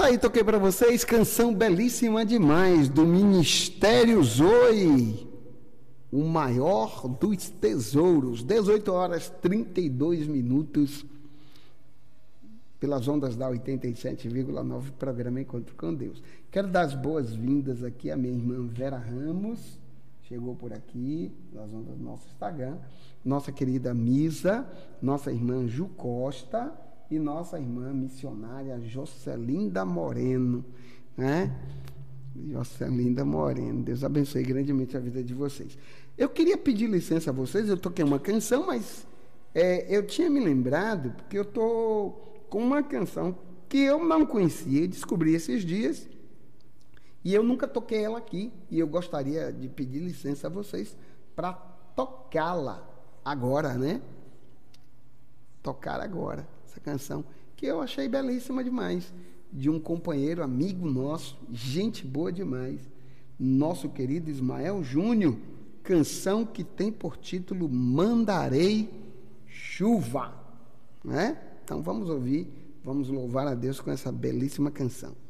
aí, toquei para vocês, canção belíssima demais, do Ministério Zoe, o maior dos tesouros, 18 horas 32 minutos, pelas ondas da 87,9, programa Encontro com Deus. Quero dar as boas-vindas aqui à minha irmã Vera Ramos, chegou por aqui, nas ondas do nosso Instagram, nossa querida Misa, nossa irmã Ju Costa, e nossa irmã missionária Jocelinda Moreno, né? Jocelinda Moreno, Deus abençoe grandemente a vida de vocês. Eu queria pedir licença a vocês, eu toquei uma canção, mas eu tinha me lembrado, porque eu estou com uma canção que eu não conhecia, descobri esses dias, e eu nunca toquei ela aqui, e eu gostaria de pedir licença a vocês para tocá-la agora, né? Tocar agora essa canção, que eu achei belíssima demais, de um companheiro, amigo nosso, gente boa demais, nosso querido Ismael Júnior, canção que tem por título Mandarei Chuva, né? Então vamos ouvir, vamos louvar a Deus com essa belíssima canção.